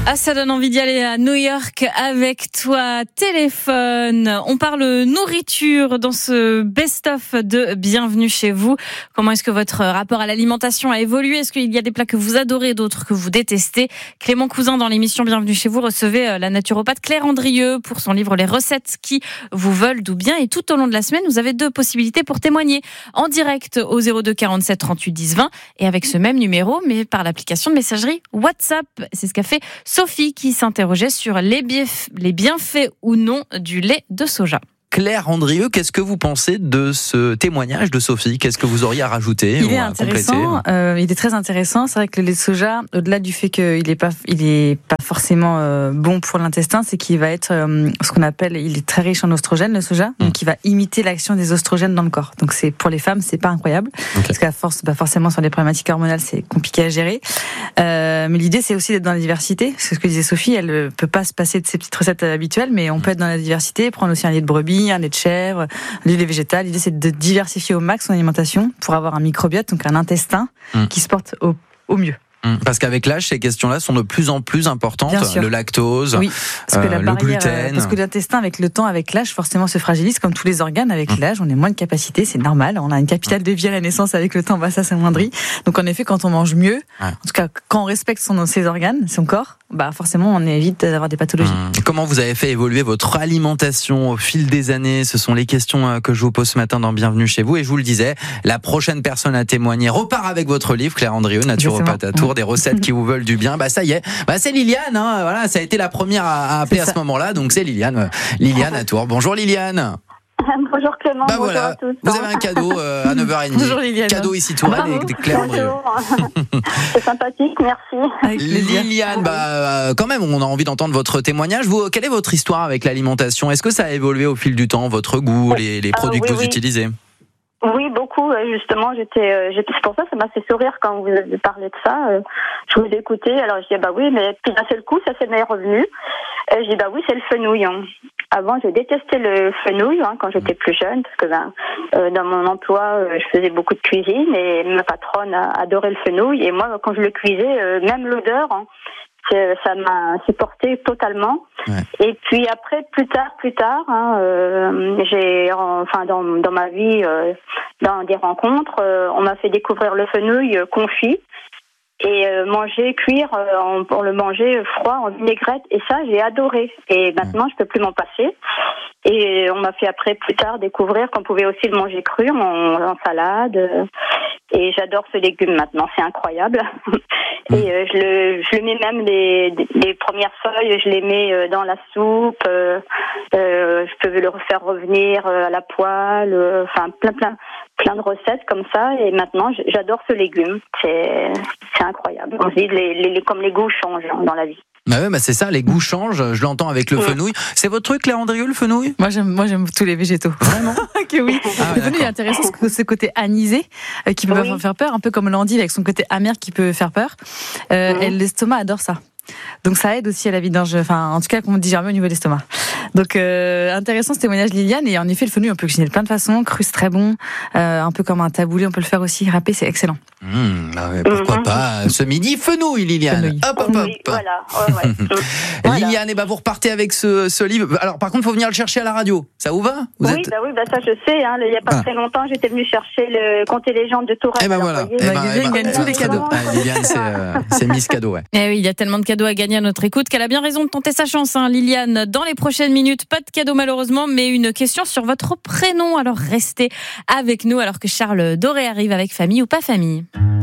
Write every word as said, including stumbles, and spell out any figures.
Ah, ça donne envie d'y aller à New York avec toi. Téléphone. On parle nourriture dans ce best-of de Bienvenue chez vous. Comment est-ce que votre rapport à l'alimentation a évolué? Est-ce qu'il y a des plats que vous adorez, d'autres que vous détestez? Clément Cousin, dans l'émission Bienvenue chez vous, recevait la naturopathe Claire Andrieux pour son livre Les recettes qui vous veulent d'où bien. Et tout au long de la semaine, vous avez deux possibilités pour témoigner. En direct au zéro deux quarante-sept trente-huit dix vingt et avec ce même numéro, mais par l'application de messagerie WhatsApp. C'est ce qu'a fait Sophie qui s'interrogeait sur les bienfaits, les bienfaits ou non du lait de soja. Claire Andrieux, qu'est-ce que vous pensez de ce témoignage de Sophie? Qu'est-ce que vous auriez à rajouter il ou est à intéressant, euh, il est très intéressant. C'est vrai que le lait de soja, au-delà du fait qu'il est pas, il est pas forcément euh, bon pour l'intestin, c'est qu'il va être euh, ce qu'on appelle, il est très riche en oestrogènes, le soja, mmh. donc il va imiter l'action des oestrogènes dans le corps. Donc c'est pour les femmes, c'est pas incroyable, okay. parce qu'à force, bah forcément sur les problématiques hormonales, c'est compliqué à gérer. Euh, mais l'idée, c'est aussi d'être dans la diversité. C'est ce que disait Sophie, elle peut pas se passer de ses petites recettes habituelles, mais on peut être dans la diversité, prendre aussi un lait de brebis, un lait de chèvre, l'huile végétale. L'idée, c'est de diversifier au max son alimentation pour avoir un microbiote, donc un intestin mmh. qui se porte au, au mieux. Parce qu'avec l'âge, ces questions-là sont de plus en plus importantes. Le lactose, oui, parce que euh, la barrière, le gluten. Parce que l'intestin, avec le temps, avec l'âge, forcément se fragilise, comme tous les organes. Avec mmh. l'âge, on a moins de capacité, c'est normal. On a une capitale de vie à la naissance, avec le temps, bah, ça s'amoindrit. Donc en effet, quand on mange mieux, ouais. en tout cas, quand on respecte son, ses organes, son corps, bah forcément, on évite d'avoir des pathologies. Mmh. Comment vous avez fait évoluer votre alimentation au fil des années? Ce sont les questions que je vous pose ce matin dans Bienvenue chez vous. Et je vous le disais, la prochaine personne à témoigner repart avec votre livre, Claire Andrieux, naturopathe à Tours, mmh. des recettes qui vous veulent du bien. Bah ça y est, bah c'est Liliane. Hein. Voilà, ça a été la première à, à appeler à ce moment-là. Donc c'est Liliane, Liliane à Tours. Bonjour Liliane. Bonjour Clément, bah bonjour voilà. à tous. Vous avez un cadeau euh, à neuf heures trente. Bonjour Liliane. Cadeau ici Touraine et Claire Andrieux. C'est sympathique, merci. Liliane, bah euh, quand même, on a envie d'entendre votre témoignage. Vous, quelle est votre histoire avec l'alimentation? Est-ce que ça a évolué au fil du temps, votre goût, les, les produits euh, oui, que vous oui. utilisez? Oui, beaucoup. Justement, j'étais, j'étais, c'est pour ça, ça m'a fait sourire quand vous avez parlé de ça. Je vous ai écouté, alors je dis bah oui, mais puis d'un seul coup, ça s'est m'est revenu. Et je dis bah oui, c'est le fenouil. Hein. Avant, je détestais le fenouil hein, quand j'étais plus jeune, parce que ben, euh, dans mon emploi, euh, je faisais beaucoup de cuisine et ma patronne adorait le fenouil. Et moi, quand je le cuisais, euh, même l'odeur. Hein, ça m'a supporté totalement. Ouais. Et puis après, plus tard, plus tard, hein, euh, j'ai, enfin, dans, dans ma vie, euh, dans des rencontres, euh, on m'a fait découvrir le fenouil euh, confit et euh, manger, cuire, euh, on, on le mangeait froid en vinaigrette. Et ça, j'ai adoré. Et maintenant, ouais. je peux plus m'en passer. Et on m'a fait après, plus tard, découvrir qu'on pouvait aussi le manger cru en, en salade. Et j'adore ce légume maintenant, c'est incroyable. Et euh, je le, je le mets même les, les premières feuilles, je les mets dans la soupe. Euh, euh, je peux le refaire revenir à la poêle. Euh, enfin, plein, plein, plein de recettes comme ça. Et maintenant, j'adore ce légume. C'est, c'est incroyable. On se dit, les, les, comme les goûts changent dans la vie. Bah ouais, bah c'est ça, les goûts changent. Je l'entends avec le mmh. fenouil. C'est votre truc, Claire Andrieux, le fenouil? Moi, j'aime, moi, j'aime tous les végétaux. Vraiment? Que oui. Ah, le fenouil est intéressant parce que ce côté anisé euh, qui peut oui. faire peur, un peu comme l'endive avec son côté amer qui peut faire peur. Euh, mmh. Et l'estomac adore ça. Donc ça aide aussi à la vidange. Enfin, en tout cas, qu'on digère mieux au niveau de l'estomac. Donc euh, intéressant ce témoignage Liliane. Et en effet, le fenouil, on peut cuisiner de plein de façons. Cru, c'est très bon. Euh, un peu comme un taboulé, on peut le faire aussi. Râpé, c'est excellent. Mmh, bah ouais, pourquoi mmh. pas ce midi fenouil, Liliane. Fenouil. Hop, hop, hop. Oui, voilà. Ouais, ouais. voilà. Liliane, et bah vous repartez avec ce, ce livre. Alors par contre, faut venir le chercher à la radio. Ça vous va? Vous Oui, êtes... bah oui, bah ça je sais. Hein. Il y a pas ah. très longtemps, j'étais venue chercher le Contes et légendes de Touraine. Et bah voilà. Et bah, Liliane gagne tous les cadeaux. Ah, Liliane, c'est, euh, c'est Miss Cadeau, ouais. Et oui, il y a tellement de cadeaux à gagner à notre écoute qu'elle a bien raison de tenter sa chance, hein, Liliane. Dans les prochaines minutes, pas de cadeau malheureusement, mais une question sur votre prénom. Alors restez avec nous alors que Charles Doré arrive avec Famille ou pas famille.